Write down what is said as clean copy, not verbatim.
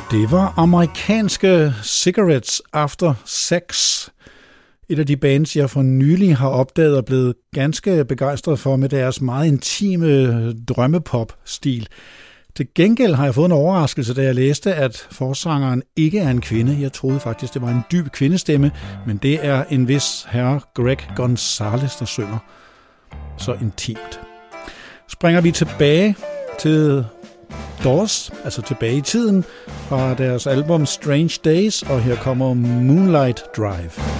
Det var amerikanske Cigarettes After Sex. Et af de bands, jeg for nylig har opdaget og blevet ganske begejstret for med deres meget intime drømmepop-stil. Til gengæld har jeg fået en overraskelse, da jeg læste, at forsangeren ikke er en kvinde. Jeg troede faktisk, det var en dyb kvindestemme, men det er en vis herre Greg Gonzalez, der synger så intimt. Springer vi tilbage til Doors, altså tilbage i tiden, fra deres album Strange Days, og her kommer Moonlight Drive.